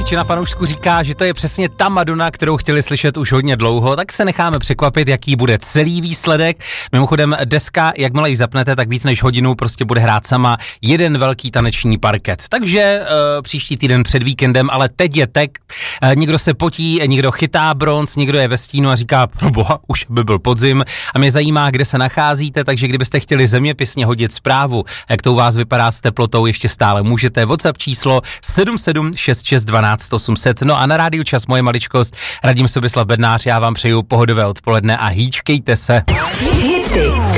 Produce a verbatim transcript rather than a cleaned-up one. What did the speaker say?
většina fanoušků říká, že to je přesně ta Madonna, kterou chtěli slyšet už hodně dlouho, tak se necháme překvapit, jaký bude celý výsledek. Mimochodem deska, jakmile ji zapnete, tak víc než hodinu prostě bude hrát sama jeden velký taneční parket. Takže uh, příští týden před víkendem, ale teď je tek, uh, někdo se potí, někdo chytá bronz, někdo je ve stínu a říká, no boha, už by byl podzim a mě zajímá, kde se nacházíte, takže kdybyste chtěli zeměpisně hodit zprávu, jak to u vás vypadá s teplotou, ještě stále můžete. WhatsApp číslo sedm sedm šest šest dvanáct osm set. No a na rádiu Čas moje maličkost. Radim Sobislav Bednář, já vám přeju pohodové odpoledne a hýčkejte se. Hity.